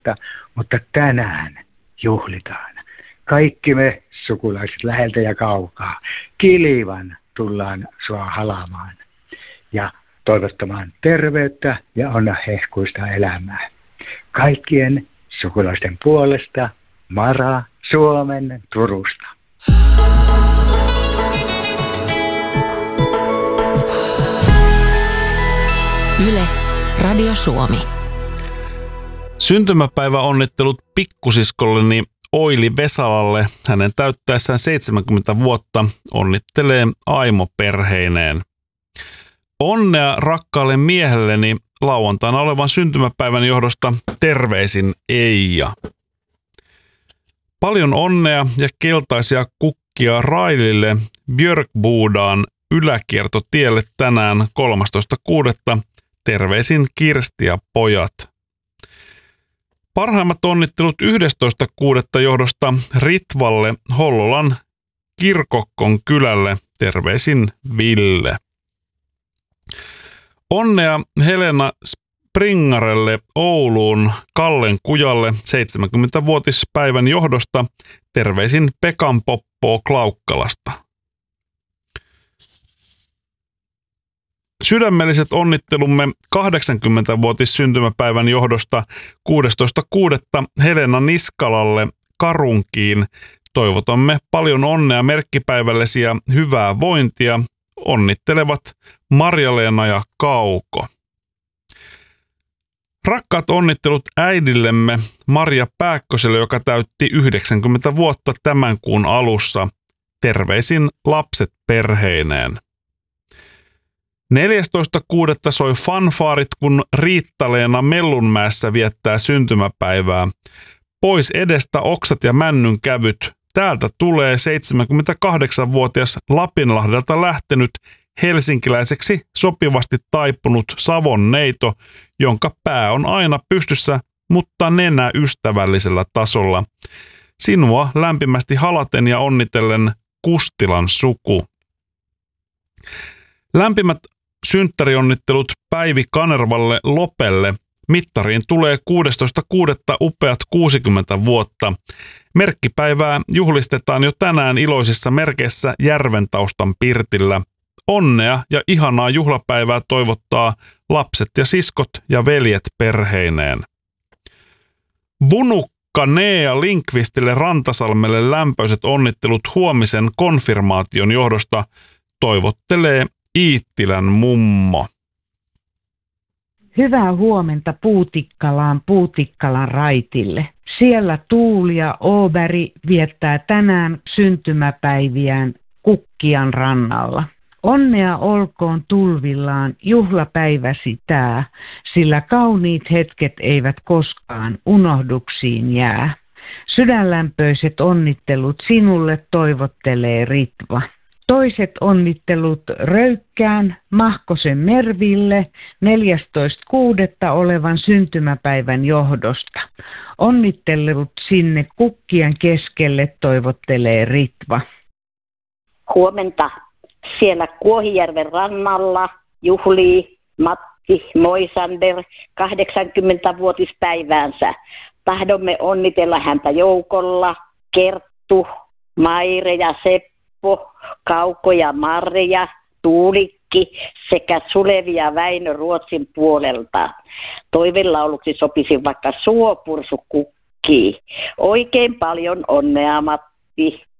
mutta tänään juhlitaan. Kaikki me sukulaiset läheltä ja kaukaa kilvan tullaan sua halamaan ja toivottamaan terveyttä ja onnahehkuista elämää. Kaikkien sukulaisten puolesta Mara Suomen Turusta. Yle, Radio Suomi. Syntymäpäiväonnittelut pikkusiskolleni Oili Vesalalle. Hänen täyttäessään 70 vuotta onnittelee Aimo perheineen. Onnea rakkaalle miehelleni lauantaina olevan syntymäpäivän johdosta, terveisin Eija. Paljon onnea ja keltaisia kukkia Railille Björkbodaan yläkiertotielle tänään 13.6. Terveisin Kirsti ja pojat. Parhaimmat onnittelut 11.6. johdosta Ritvalle Hollolan Kirkokkon kylälle. Terveisin Ville. Onnea Helena Springarelle Ouluun Kallen kujalle 70-vuotispäivän johdosta. Terveisin Pekan Poppoo Klaukkalasta. Sydämelliset onnittelumme 80-vuotis syntymäpäivän johdosta 16.6. Helena Niskalalle Karunkiin. Toivotamme paljon onnea merkkipäivällesi ja hyvää vointia. Onnittelevat Marja-Leena ja Kauko. Rakkaat onnittelut äidillemme Marja Pääkköselle, joka täytti 90 vuotta tämän kuun alussa. Terveisin lapset perheineen. 14.6. soi fanfaarit, kun Riitta-Leena Mellunmäessä viettää syntymäpäivää. Pois edestä oksat ja männyn kävyt. Täältä tulee 78-vuotias Lapinlahdelta lähtenyt helsinkiläiseksi sopivasti taipunut Savon neito, jonka pää on aina pystyssä, mutta nenä ystävällisellä tasolla. Sinua lämpimästi halaten ja onnitellen Kustilan suku. Lämpimät synttärionnittelut Päivi Kanervalle Lopelle. Mittariin tulee 16.6. upeat 60 vuotta. Merkkipäivää juhlistetaan jo tänään iloisissa merkeissä Järventaustan pirtillä. Onnea ja ihanaa juhlapäivää toivottaa lapset ja siskot ja veljet perheineen. Vunukka Nea Linkvistille Rantasalmelle lämpöiset onnittelut huomisen konfirmaation johdosta toivottelee Iittilän mummo. Hyvää huomenta Puutikkalan raitille. Siellä Tuuli ja Åberg viettää tänään syntymäpäiviään Kukkian rannalla. Onnea olkoon tulvillaan juhlapäiväsi tää, sillä kauniit hetket eivät koskaan unohduksiin jää. Sydänlämpöiset onnittelut sinulle toivottelee Ritva. Toiset onnittelut Röykkään Mahkosen Merville 14.6. olevan syntymäpäivän johdosta. Onnittelut sinne kukkien keskelle toivottelee Ritva. Huomenta. Siellä Kuohijärven rannalla juhlii Matti Moisander 80-vuotispäiväänsä. Tahdomme onnitella häntä joukolla Kerttu, Maire ja Seppo, Kauko ja Marja, Tuulikki sekä Sulevi ja Väinö Ruotsin puolelta. Toivelauluksi sopisi vaikka Suopursu kukkii. Oikein paljon onnea Matti